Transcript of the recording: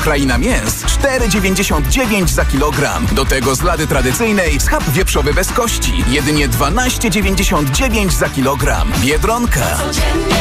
Kraina Mięs 4,99 za kilogram. Do tego z lady tradycyjnej schab wieprzowy bez kości jedynie 12,99 za kilogram. Biedronka.